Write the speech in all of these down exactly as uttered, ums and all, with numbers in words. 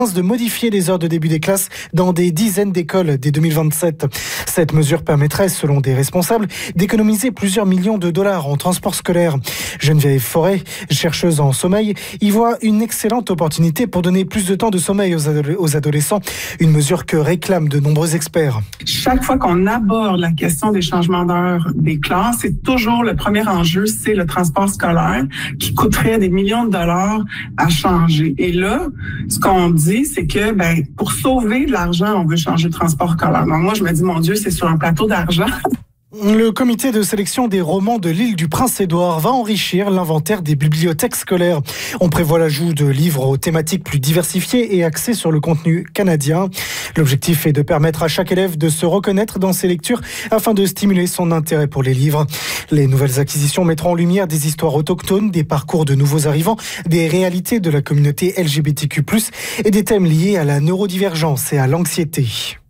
de modifier les heures de début des classes dans des dizaines d'écoles dès deux mille vingt-sept. Cette mesure permettrait, selon des responsables, d'économiser plusieurs millions de dollars en transport scolaire. Geneviève Forêt, chercheuse en sommeil, y voit une excellente opportunité pour donner plus de temps de sommeil aux, ado- aux adolescents, une mesure que réclament de nombreux experts. Chaque fois qu'on aborde la question des changements d'heure des classes, c'est toujours le premier enjeu, c'est le transport scolaire qui coûterait des millions de dollars à changer. Et là, ce qu'on dit, c'est que ben, pour sauver de l'argent, on veut changer de transport scolaire. Donc moi, je me dis, mon Dieu, c'est sur un plateau d'argent. Le comité de sélection des romans de l'île du Prince-Édouard va enrichir l'inventaire des bibliothèques scolaires. On prévoit l'ajout de livres aux thématiques plus diversifiées et axés sur le contenu canadien. L'objectif est de permettre à chaque élève de se reconnaître dans ses lectures afin de stimuler son intérêt pour les livres. Les nouvelles acquisitions mettront en lumière des histoires autochtones, des parcours de nouveaux arrivants, des réalités de la communauté L G B T Q plus, et des thèmes liés à la neurodivergence et à l'anxiété.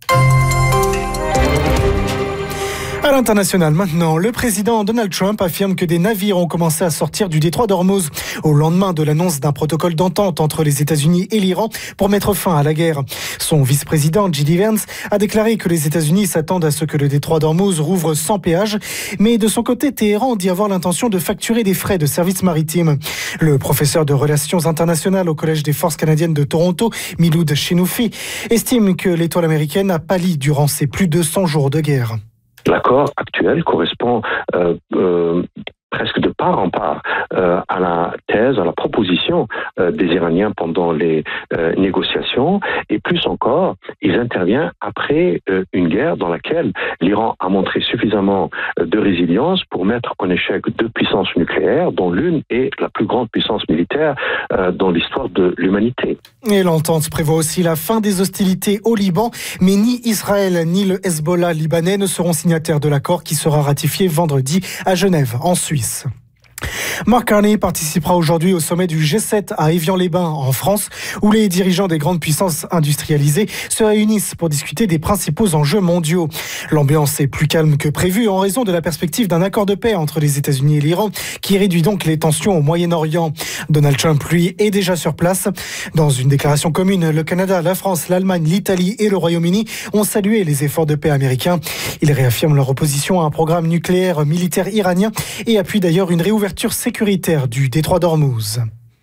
À l'international maintenant, le président Donald Trump affirme que des navires ont commencé à sortir du détroit d'Ormuz au lendemain de l'annonce d'un protocole d'entente entre les États-Unis et l'Iran pour mettre fin à la guerre. Son vice-président J D Vance a déclaré que les États-Unis s'attendent à ce que le détroit d'Ormuz rouvre sans péage, mais de son côté, Téhéran dit avoir l'intention de facturer des frais de service maritime. Le professeur de relations internationales au Collège des forces canadiennes de Toronto, Miloud Chenoufi, estime que l'étoile américaine a pâli durant ces plus de cent jours de guerre. L'accord actuel correspond euh, euh, presque de part en part euh, à la thèse, à la proposition euh, des Iraniens pendant les euh, négociations, et plus encore, il intervient après euh, une guerre dans laquelle l'Iran a montré suffisamment euh, de résilience pour mettre en échec deux puissances nucléaires, dont l'une est la plus grande puissance militaire euh, dans l'histoire de l'humanité. Et l'entente prévoit aussi la fin des hostilités au Liban, mais ni Israël ni le Hezbollah libanais ne seront signataires de l'accord qui sera ratifié vendredi à Genève, en Suisse. Mark Carney participera aujourd'hui au sommet du G sept à Évian-les-Bains en France, où les dirigeants des grandes puissances industrialisées se réunissent pour discuter des principaux enjeux mondiaux. L'ambiance est plus calme que prévu en raison de la perspective d'un accord de paix entre les États-Unis et l'Iran, qui réduit donc les tensions au Moyen-Orient. Donald Trump, lui, est déjà sur place. Dans une déclaration commune, le Canada, la France, l'Allemagne, l'Italie et le Royaume-Uni ont salué les efforts de paix américains. Ils réaffirment leur opposition à un programme nucléaire militaire iranien et appuient d'ailleurs une réouverture sécuritaire du détroit d'Ormuz.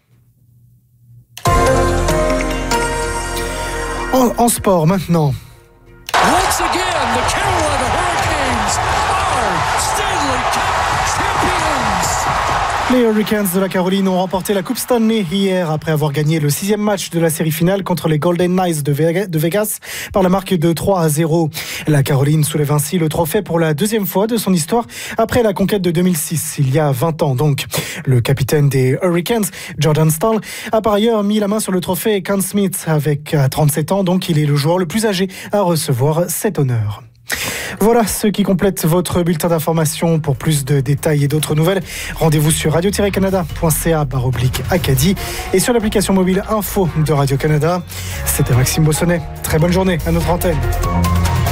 En, en sport maintenant. Once again, the Carolina Hurricanes are Stanley Cup champions. Les Hurricanes de la Caroline ont remporté la Coupe Stanley hier après avoir gagné le sixième match de la série finale contre les Golden Knights de Vegas par la marque de trois à zéro. La Caroline soulève ainsi le trophée pour la deuxième fois de son histoire après la conquête de deux mille six, il y a vingt ans donc. Le capitaine des Hurricanes, Jordan Staal, a par ailleurs mis la main sur le trophée Conn Smythe avec trente-sept ans, donc il est le joueur le plus âgé à recevoir cet honneur. Voilà ce qui complète votre bulletin d'information. Pour plus de détails et d'autres nouvelles, rendez-vous sur radio tiret canada point c a barre oblique Acadie et sur l'application mobile Info de Radio-Canada. C'était Maxime Bossonnet. Très bonne journée à notre antenne.